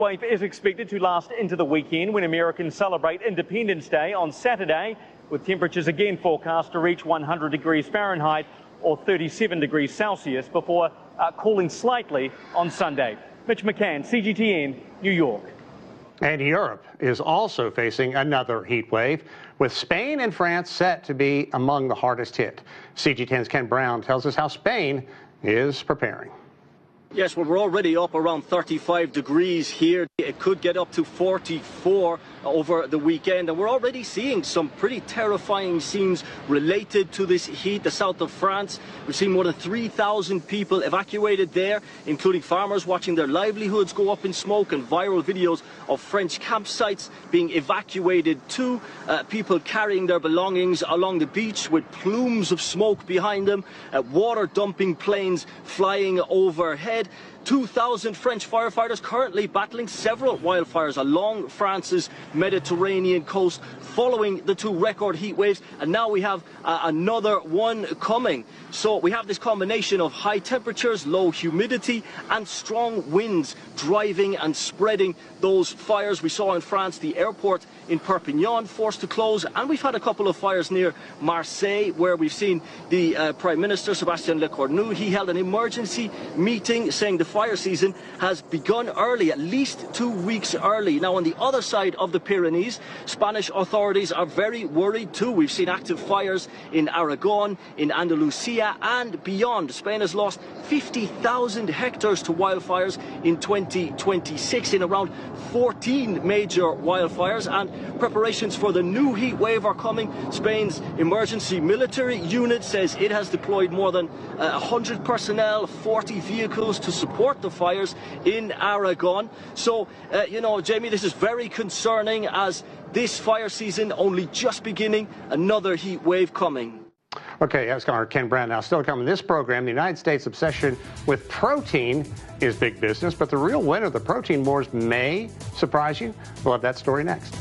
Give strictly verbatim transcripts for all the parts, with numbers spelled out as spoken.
Wave is expected to last into the weekend when Americans celebrate Independence Day on Saturday, with temperatures again forecast to reach one hundred degrees Fahrenheit or thirty-seven degrees Celsius before uh, cooling slightly on Sunday. Mitch McCann, C G T N, New York. And Europe is also facing another heat wave, with Spain and France set to be among the hardest hit. C G T N's Ken Brown tells us how Spain is preparing. Yes, well, we're already up around thirty-five degrees here. It could get up to forty-four over the weekend, and we're already seeing some pretty terrifying scenes related to this heat. The south of France, we've seen more than three thousand people evacuated there, including farmers watching their livelihoods go up in smoke, and viral videos of French campsites being evacuated too. Uh, people carrying their belongings along the beach with plumes of smoke behind them, uh, water dumping planes flying overhead. two thousand French firefighters currently battling several wildfires along France's Mediterranean coast following the two record heat waves, and now we have uh, another one coming. So we have this combination of high temperatures, low humidity and strong winds driving and spreading those fires. We saw in France the airport in Perpignan forced to close, and we've had a couple of fires near Marseille where we've seen the uh, Prime Minister Sébastien Lecornu. He held an emergency meeting saying the fire season has begun early, at least two weeks early. Now, on the other side of the Pyrenees, Spanish authorities are very worried too. We've seen active fires in Aragon, in Andalusia and beyond. Spain has lost fifty thousand hectares to wildfires in twenty twenty-six in around fourteen major wildfires, and preparations for the new heat wave are coming. Spain's emergency military unit says it has deployed more than uh, one hundred personnel, forty vehicles to support the fires in Aragon. So, uh, you know, Jamie, this is very concerning, as this fire season only just beginning, another heat wave coming. Okay, that's our Ken Brown. Now, still to come in this program, the United States' obsession with protein is big business, but the real winner of the protein wars may surprise you. We'll have that story next.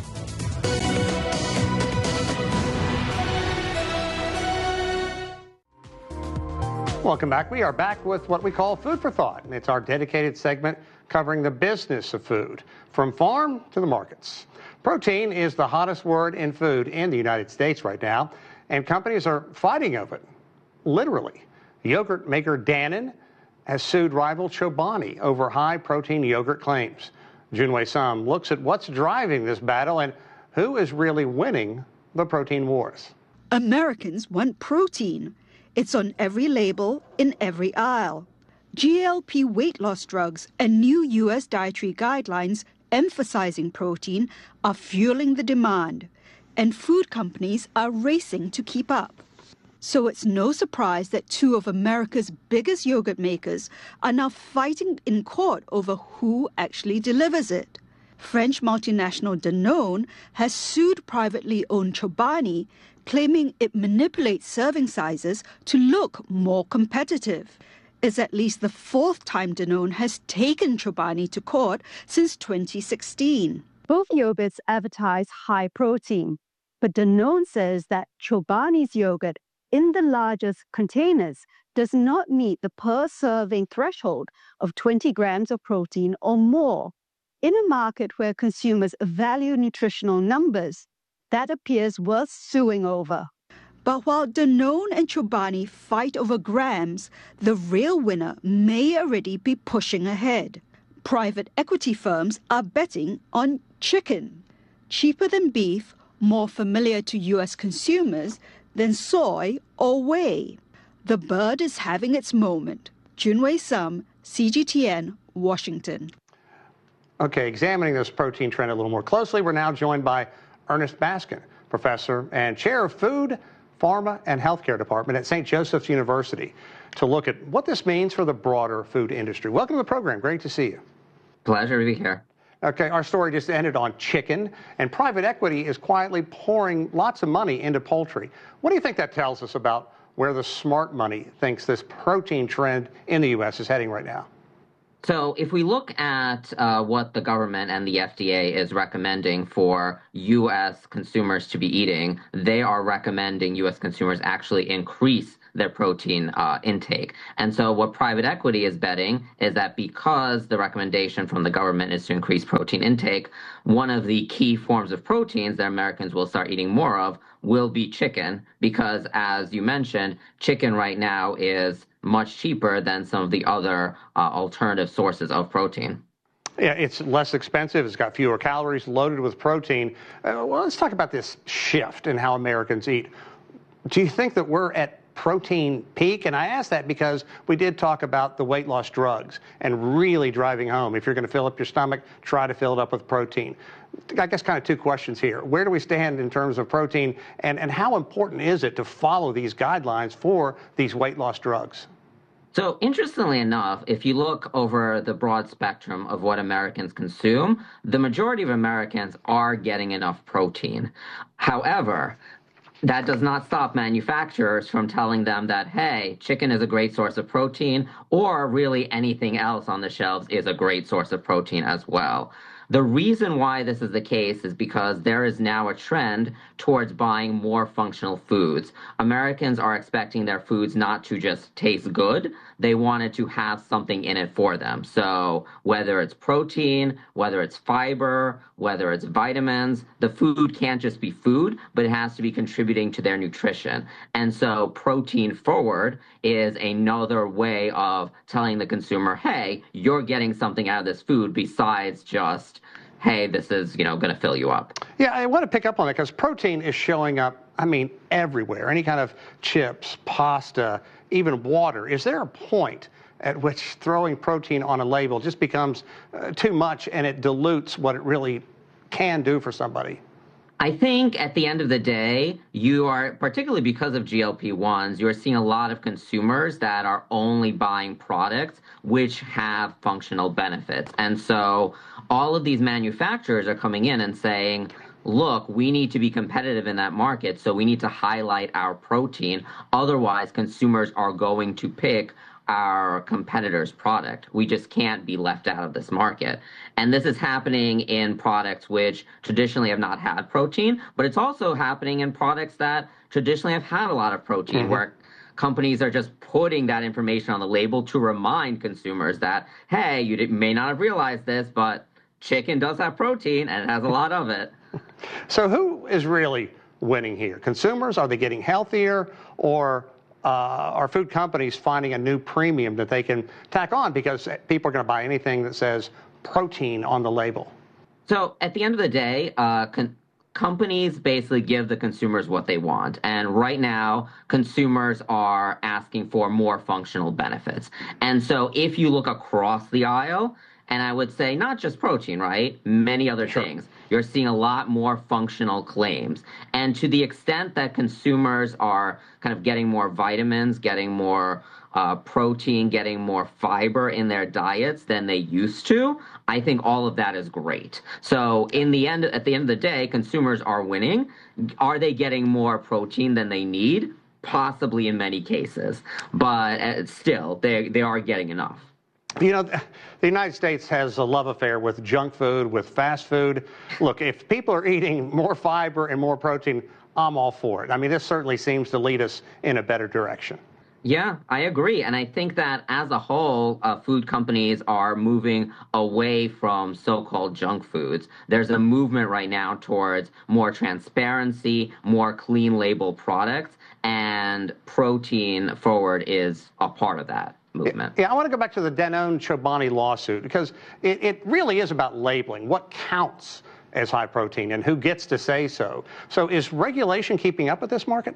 Welcome back. We are back with what we call Food for Thought, and it's our dedicated segment covering the business of food, from farm to the markets. Protein is the hottest word in food in the United States right now, and companies are fighting over it, literally. Yogurt maker Dannon has sued rival Chobani over high-protein yogurt claims. Junwei Sum looks at what's driving this battle and who is really winning the protein wars. Americans want protein. It's on every label, in every aisle. G L P weight loss drugs and new U S dietary guidelines emphasizing protein are fueling the demand, and food companies are racing to keep up. So it's no surprise that two of America's biggest yogurt makers are now fighting in court over who actually delivers it. French multinational Danone has sued privately owned Chobani, claiming it manipulates serving sizes to look more competitive. It's at least the fourth time Danone has taken Chobani to court since twenty sixteen. Both yogurts advertise high protein, but Danone says that Chobani's yogurt in the largest containers does not meet the per serving threshold of twenty grams of protein or more. In a market where consumers value nutritional numbers, that appears worth suing over. But while Danone and Chobani fight over grams, the real winner may already be pushing ahead. Private equity firms are betting on chicken. Cheaper than beef, more familiar to U S consumers than soy or whey. The bird is having its moment. Junwei Sum, C G T N, Washington. Okay, examining this protein trend a little more closely, we're now joined by Ernest Baskin, professor and chair of food, pharma, and healthcare department at Saint Joseph's University, to look at what this means for the broader food industry. Welcome to the program. Great to see you. Pleasure to be here. Okay, our story just ended on chicken, and private equity is quietly pouring lots of money into poultry. What do you think that tells us about where the smart money thinks this protein trend in the U S is heading right now? So if we look at uh, what the government and the F D A is recommending for U S consumers to be eating, they are recommending U S consumers actually increase their protein uh, intake. And so what private equity is betting is that because the recommendation from the government is to increase protein intake, one of the key forms of proteins that Americans will start eating more of will be chicken, because as you mentioned, chicken right now is much cheaper than some of the other uh, alternative sources of protein. Yeah, it's less expensive. It's got fewer calories, loaded with protein. Uh, well, let's talk about this shift in how Americans eat. Do you think that we're at protein peak? And I ask that because we did talk about the weight loss drugs and really driving home. If you're going to fill up your stomach, try to fill it up with protein. I guess kind of two questions here. Where do we stand in terms of protein, and, and how important is it to follow these guidelines for these weight loss drugs? So interestingly enough, if you look over the broad spectrum of what Americans consume, the majority of Americans are getting enough protein. However, that does not stop manufacturers from telling them that, hey, chicken is a great source of protein, or really anything else on the shelves is a great source of protein as well. The reason why this is the case is because there is now a trend towards buying more functional foods. Americans are expecting their foods not to just taste good, they want it to have something in it for them. So whether it's protein, whether it's fiber, whether it's vitamins, the food can't just be food, but it has to be contributing to their nutrition. And so protein forward is another way of telling the consumer, hey, you're getting something out of this food besides just, hey, this is, you know, going to fill you up. Yeah, I want to pick up on it because protein is showing up, I mean, everywhere. Any kind of chips, pasta, even water. Is there a point at which throwing protein on a label just becomes uh, too much and it dilutes what it really can do for somebody? I think at the end of the day, you are, particularly because of G L P ones, you're seeing a lot of consumers that are only buying products which have functional benefits. And so all of these manufacturers are coming in and saying, look, we need to be competitive in that market, so we need to highlight our protein. Otherwise, consumers are going to pick our competitor's product. We just can't be left out of this market. And this is happening in products which traditionally have not had protein, but it's also happening in products that traditionally have had a lot of protein, mm-hmm. where companies are just putting that information on the label to remind consumers that, hey, you may not have realized this, but chicken does have protein and it has a lot of it. So who is really winning here? Consumers? Are they getting healthier? Or Uh, are food companies finding a new premium that they can tack on because people are going to buy anything that says protein on the label? So at the end of the day, uh, con- companies basically give the consumers what they want. And right now, consumers are asking for more functional benefits. And so if you look across the aisle, and I would say not just protein, right? Many other sure. things. You're seeing a lot more functional claims. And to the extent that consumers are kind of getting more vitamins, getting more uh, protein, getting more fiber in their diets than they used to, I think all of that is great. So in the end, at the end of the day, consumers are winning. Are they getting more protein than they need? Possibly in many cases. But uh, still, they they are getting enough. You know, the United States has a love affair with junk food, with fast food. Look, if people are eating more fiber and more protein, I'm all for it. I mean, this certainly seems to lead us in a better direction. Yeah, I agree. And I think that as a whole, uh, food companies are moving away from so-called junk foods. There's a movement right now towards more transparency, more clean label products, and protein forward is a part of that movement. Yeah, I want to go back to the Danone Chobani lawsuit because it, it really is about labeling what counts as high protein and who gets to say so. So is regulation keeping up with this market?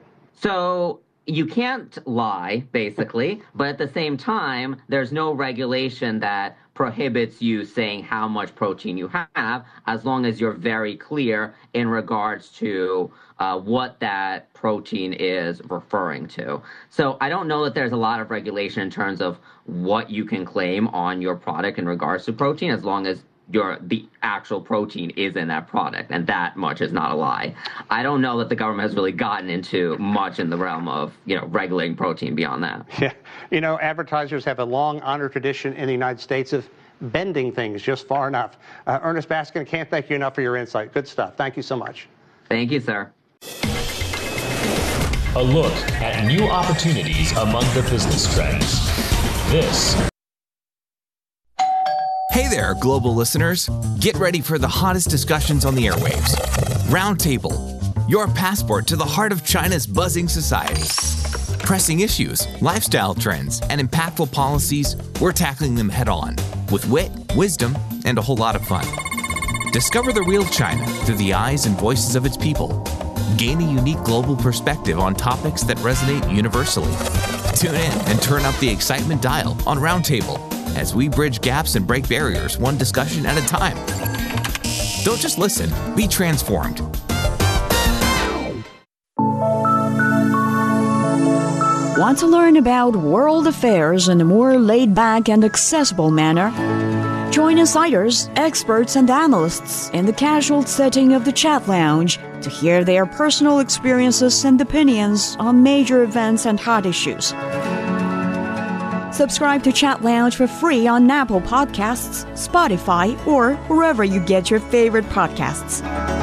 So you can't lie, basically, but at the same time, there's no regulation that prohibits you saying how much protein you have, as long as you're very clear in regards to uh, what that protein is referring to. So I don't know that there's a lot of regulation in terms of what you can claim on your product in regards to protein, as long as your the actual protein is in that product, and that much is not a lie. I don't know that the government has really gotten into much in the realm of, you know, regulating protein beyond that. Yeah, you know, advertisers have a long honored tradition in the United States of bending things just far enough. Uh, Ernest Baskin, I can't thank you enough for your insight. Good stuff. Thank you so much. Thank you, sir. a look at new opportunities among the business trends. This. Hey there, global listeners. Get ready for the hottest discussions on the airwaves. Roundtable, your passport to the heart of China's buzzing society. Pressing issues, lifestyle trends, and impactful policies, we're tackling them head on with wit, wisdom, and a whole lot of fun. Discover the real China through the eyes and voices of its people. Gain a unique global perspective on topics that resonate universally. Tune in and turn up the excitement dial on Roundtable as we bridge gaps and break barriers one discussion at a time. Don't just listen, be transformed. Want to learn about world affairs in a more laid-back and accessible manner? Join insiders, experts, and analysts in the casual setting of the Chat Lounge to hear their personal experiences and opinions on major events and hot issues. Subscribe to Chat Lounge for free on Apple Podcasts, Spotify, or wherever you get your favorite podcasts.